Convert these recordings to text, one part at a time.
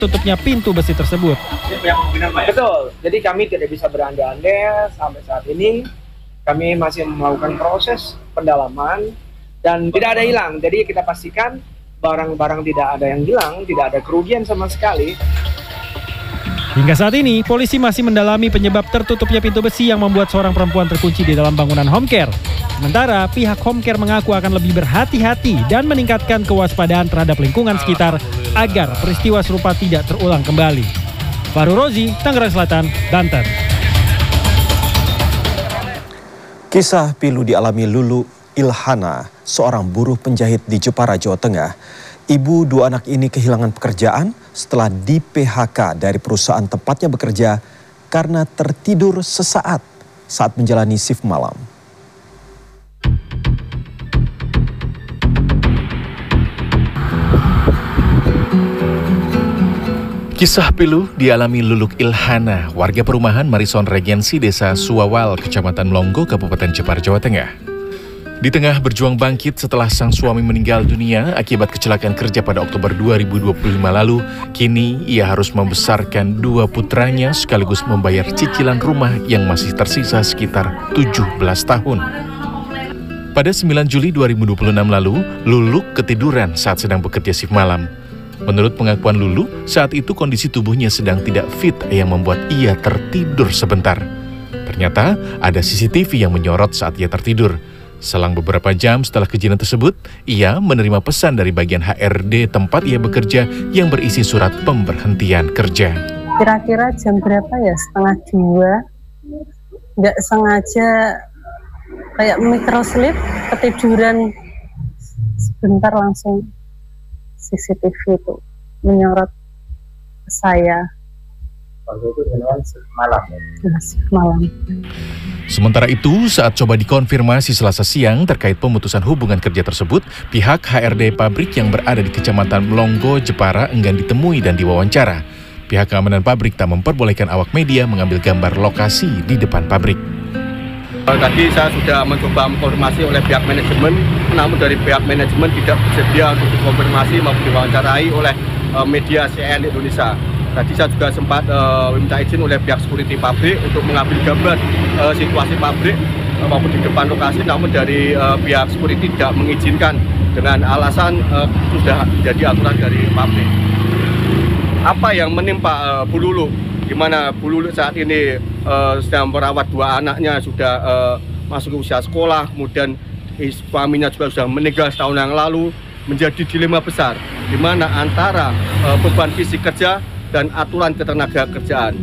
tutupnya pintu besi tersebut. Betul, jadi kami tidak bisa berandai-andai sampai saat ini. Kami masih melakukan proses pendalaman dan tidak ada hilang. Jadi kita pastikan barang-barang tidak ada yang hilang, tidak ada kerugian sama sekali. Hingga saat ini, polisi masih mendalami penyebab tertutupnya pintu besi yang membuat seorang perempuan terkunci di dalam bangunan home care. Sementara pihak home care mengaku akan lebih berhati-hati dan meningkatkan kewaspadaan terhadap lingkungan sekitar agar peristiwa serupa tidak terulang kembali. Fahru Rozi, Tangerang Selatan, Banten. Kisah pilu dialami Lulu Ilhana, seorang buruh penjahit di Jepara, Jawa Tengah. Ibu dua anak ini kehilangan pekerjaan setelah di-PHK dari perusahaan tempatnya bekerja karena tertidur sesaat saat menjalani shift malam. Kisah pilu dialami Luluk Ilhana, warga perumahan Marison Regensi, Desa Suawal, Kecamatan Melonggo, Kabupaten Jepara, Jawa Tengah. Di tengah berjuang bangkit setelah sang suami meninggal dunia akibat kecelakaan kerja pada Oktober 2025 lalu, kini ia harus membesarkan dua putranya sekaligus membayar cicilan rumah yang masih tersisa sekitar 17 tahun. Pada 9 Juli 2026 lalu, Luluk ketiduran saat sedang bekerja shift malam. Menurut pengakuan Lulu, saat itu kondisi tubuhnya sedang tidak fit yang membuat ia tertidur sebentar. Ternyata ada CCTV yang menyorot saat ia tertidur. Selang beberapa jam setelah kejadian tersebut, ia menerima pesan dari bagian HRD tempat ia bekerja yang berisi surat pemberhentian kerja. Kira-kira jam berapa ya? 1:30. Nggak sengaja kayak microslip, ketiduran sebentar langsung CCTV itu menyorot ke saya. Waktu itu malam. Malam. Sementara itu, saat coba dikonfirmasi Selasa siang terkait pemutusan hubungan kerja tersebut, pihak HRD pabrik yang berada di Kecamatan Melonggo, Jepara enggan ditemui dan diwawancara. Pihak keamanan pabrik tak memperbolehkan awak media mengambil gambar lokasi di depan pabrik. Tadi saya sudah mencoba konfirmasi oleh pihak manajemen, namun dari pihak manajemen tidak bersedia untuk dikonfirmasi maupun diwawancarai oleh media CNN Indonesia. Tadi saya juga sempat meminta izin oleh pihak security pabrik untuk mengambil gambar situasi pabrik maupun di depan lokasi, namun dari pihak security tidak mengizinkan dengan alasan sudah jadi aturan dari pabrik. Apa yang menimpa Bu Lulu, di mana Bu Lulu saat ini sedang merawat dua anaknya, sudah masuk ke usia sekolah, kemudian suaminya juga sudah meninggal setahun yang lalu, menjadi dilema besar, di mana antara beban fisik kerja dan aturan ketenaga kerjaan.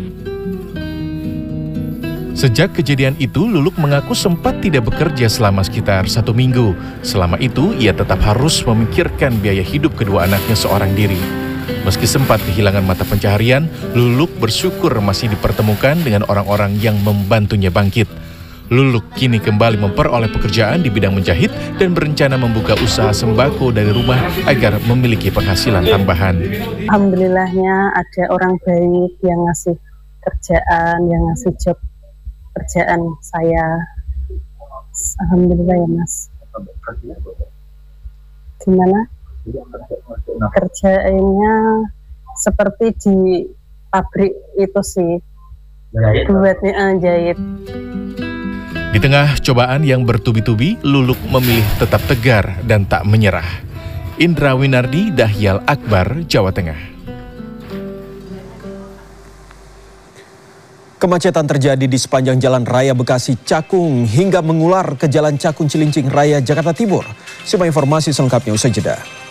Sejak kejadian itu, Luluk mengaku sempat tidak bekerja selama sekitar 1 minggu. Selama itu, ia tetap harus memikirkan biaya hidup kedua anaknya seorang diri. Meski sempat kehilangan mata pencaharian, Luluk bersyukur masih dipertemukan dengan orang-orang yang membantunya bangkit. Luluk kini kembali memperoleh pekerjaan di bidang menjahit dan berencana membuka usaha sembako dari rumah agar memiliki penghasilan tambahan. Alhamdulillahnya ada orang baik yang ngasih kerjaan, yang ngasih job kerjaan saya. Alhamdulillah ya Mas. Gimana? Kerjaannya seperti di pabrik itu sih, buatnya jahit. Di tengah cobaan yang bertubi-tubi, Luluk memilih tetap tegar dan tak menyerah. Indra Winardi, Dahyal Akbar, Jawa Tengah. Kemacetan terjadi di sepanjang Jalan Raya Bekasi Cakung hingga mengular ke Jalan Cakung Cilincing Raya Jakarta Timur. Simak informasi selengkapnya usai jeda.